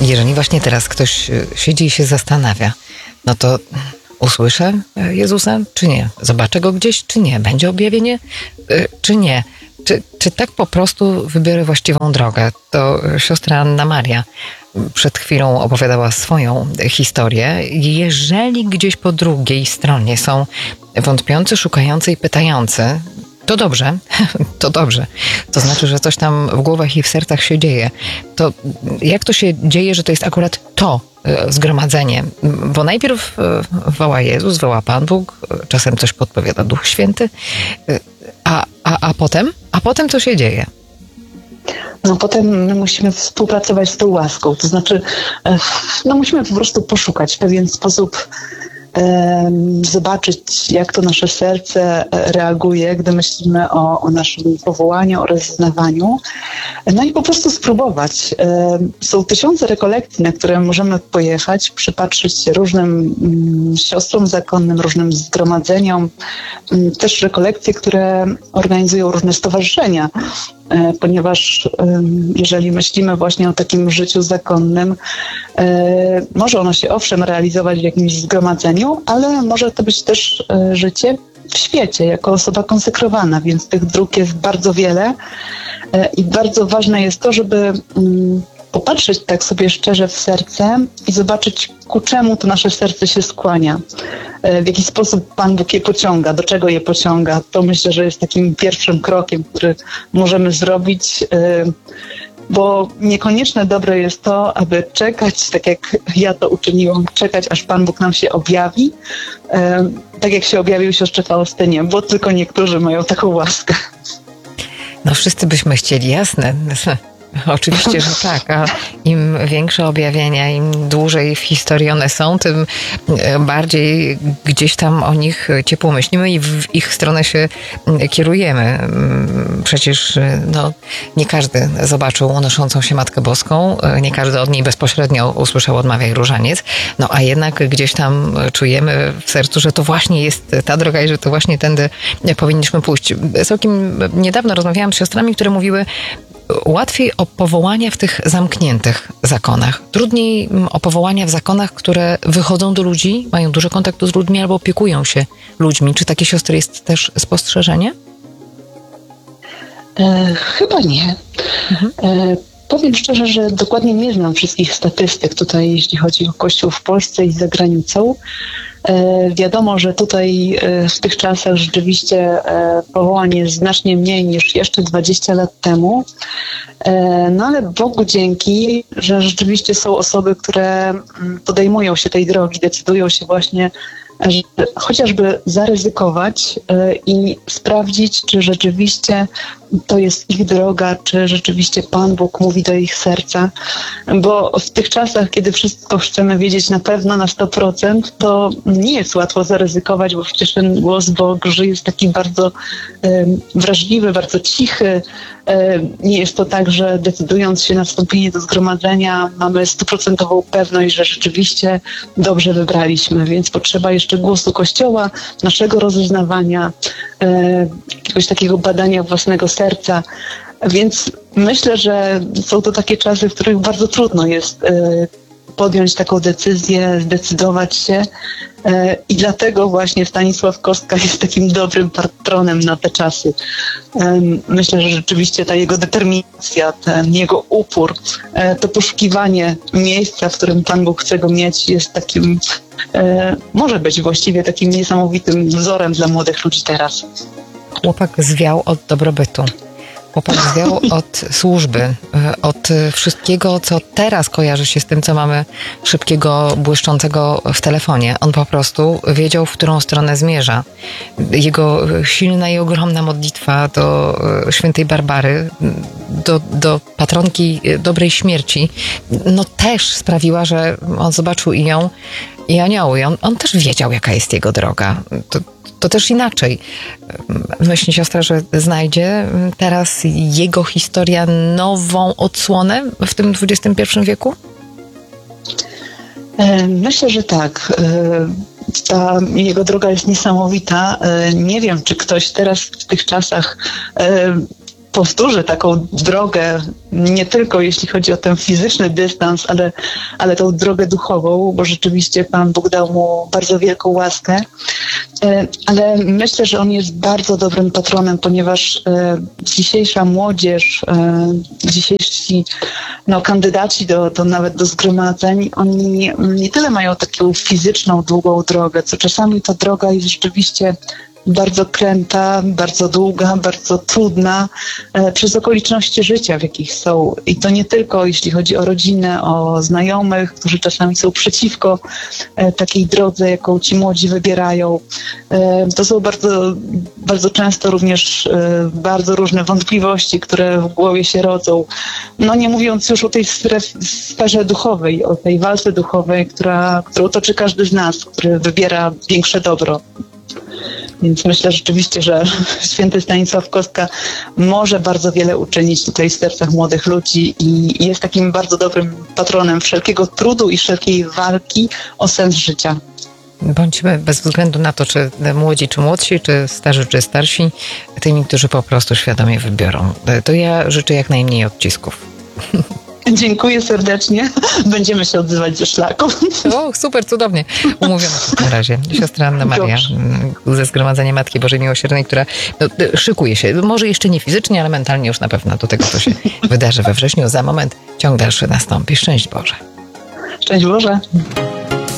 Jeżeli właśnie teraz ktoś siedzi i się zastanawia, no to usłyszę Jezusa, czy nie? Zobaczę Go gdzieś, czy nie? Będzie objawienie, czy nie? Czy tak po prostu wybiorę właściwą drogę? To siostra Anna Maria przed chwilą opowiadała swoją historię. Jeżeli gdzieś po drugiej stronie są wątpiący, szukający i pytający, to dobrze, to dobrze. To znaczy, że coś tam w głowach i w sercach się dzieje. To jak to się dzieje, że to jest akurat to zgromadzenie? Bo najpierw woła Jezus, woła Pan Bóg, czasem coś podpowiada Duch Święty, a potem co się dzieje? No potem my musimy współpracować z tą łaską. To znaczy, musimy po prostu poszukać w pewien sposób, zobaczyć, jak to nasze serce reaguje, gdy myślimy o naszym powołaniu, o rozeznawaniu. No i po prostu spróbować. Są tysiące rekolekcji, na które możemy pojechać, przypatrzyć się różnym siostrom zakonnym, różnym zgromadzeniom. Też rekolekcje, które organizują różne stowarzyszenia, ponieważ jeżeli myślimy właśnie o takim życiu zakonnym, może ono się owszem realizować w jakimś zgromadzeniu, ale może to być też życie w świecie, jako osoba konsekrowana, więc tych dróg jest bardzo wiele i bardzo ważne jest to, żeby popatrzeć tak sobie szczerze w serce i zobaczyć, ku czemu to nasze serce się skłania. W jaki sposób Pan Bóg je pociąga, do czego je pociąga. To myślę, że jest takim pierwszym krokiem, który możemy zrobić, bo niekoniecznie dobre jest to, aby czekać, tak jak ja to uczyniłam, czekać, aż Pan Bóg nam się objawi, tak jak się objawił siostrze Faustynie, bo tylko niektórzy mają taką łaskę. No wszyscy byśmy chcieli, jasne. Oczywiście, że tak, a im większe objawienia, im dłużej w historii one są, tym bardziej gdzieś tam o nich ciepło myślimy i w ich stronę się kierujemy. Przecież nie każdy zobaczył unoszącą się Matkę Boską, nie każdy od niej bezpośrednio usłyszał Odmawiaj różaniec, a jednak gdzieś tam czujemy w sercu, że to właśnie jest ta droga i że to właśnie tędy powinniśmy pójść. Całkiem niedawno rozmawiałam z siostrami, które mówiły, łatwiej o powołania w tych zamkniętych zakonach. Trudniej o powołania w zakonach, które wychodzą do ludzi, mają dużo kontaktu z ludźmi albo opiekują się ludźmi. Czy takie siostry jest też spostrzeżenie? Chyba nie. Powiem szczerze, że dokładnie nie znam wszystkich statystyk tutaj, jeśli chodzi o Kościół w Polsce i za granicą. Wiadomo, że tutaj w tych czasach rzeczywiście powołań jest znacznie mniej niż jeszcze 20 lat temu. No ale Bogu dzięki, że rzeczywiście są osoby, które podejmują się tej drogi, decydują się właśnie chociażby zaryzykować i sprawdzić, czy rzeczywiście to jest ich droga, czy rzeczywiście Pan Bóg mówi do ich serca, bo w tych czasach, kiedy wszystko chcemy wiedzieć na pewno, na 100%, to nie jest łatwo zaryzykować, bo przecież ten głos Boży jest taki bardzo wrażliwy, bardzo cichy. Nie jest to tak, że decydując się na wstąpienie do zgromadzenia mamy 100% pewność, że rzeczywiście dobrze wybraliśmy, więc potrzeba jeszcze głosu Kościoła, naszego rozeznawania, jakiegoś takiego badania własnego serca. Więc myślę, że są to takie czasy, w których bardzo trudno jest podjąć taką decyzję, zdecydować się i dlatego właśnie Stanisław Kostka jest takim dobrym patronem na te czasy. Myślę, że rzeczywiście ta jego determinacja, ten jego upór, to poszukiwanie miejsca, w którym Pan Bóg chce go mieć, jest takim, może być właściwie takim niesamowitym wzorem dla młodych ludzi teraz. Chłopak zwiał od dobrobytu. Chłopak zwiał od służby, od wszystkiego, co teraz kojarzy się z tym, co mamy szybkiego, błyszczącego w telefonie. On po prostu wiedział, w którą stronę zmierza. Jego silna i ogromna modlitwa do świętej Barbary, do patronki dobrej śmierci, też sprawiła, że on zobaczył i ją, i anioły. On też wiedział, jaka jest jego droga. To też inaczej. Myśli siostra, że znajdzie teraz jego historia nową odsłonę w tym XXI wieku? Myślę, że tak. Ta jego droga jest niesamowita. Nie wiem, czy ktoś teraz w tych czasach powtórzy taką drogę, nie tylko jeśli chodzi o ten fizyczny dystans, ale tą drogę duchową, bo rzeczywiście Pan Bóg dał mu bardzo wielką łaskę. Ale myślę, że on jest bardzo dobrym patronem, ponieważ dzisiejsza młodzież, dzisiejsi kandydaci nawet do zgromadzeń, oni nie tyle mają taką fizyczną, długą drogę, co czasami ta droga jest rzeczywiście bardzo kręta, bardzo długa, bardzo trudna przez okoliczności życia, w jakich są. I to nie tylko jeśli chodzi o rodzinę, o znajomych, którzy czasami są przeciwko takiej drodze, jaką ci młodzi wybierają. To są bardzo, bardzo często również bardzo różne wątpliwości, które w głowie się rodzą. No nie mówiąc już o tej sferze duchowej, o tej walce duchowej, którą toczy każdy z nas, który wybiera większe dobro. Więc myślę rzeczywiście, że święty Stanisław Kostka może bardzo wiele uczynić tutaj w sercach młodych ludzi i jest takim bardzo dobrym patronem wszelkiego trudu i wszelkiej walki o sens życia. Bądźmy bez względu na to, czy młodzi, czy młodsi, czy starzy, czy starsi, tymi, którzy po prostu świadomie wybiorą. To ja życzę jak najmniej odcisków. Dziękuję serdecznie. Będziemy się odzywać ze szlaku. O, super, cudownie. Umówiono w takim razie. Siostra Anna Maria ze Zgromadzenia Matki Bożej Miłosiernej, która szykuje się. Może jeszcze nie fizycznie, ale mentalnie już na pewno do tego, co się wydarzy we wrześniu. Za moment ciąg dalszy nastąpi. Szczęść Boże. Szczęść Boże.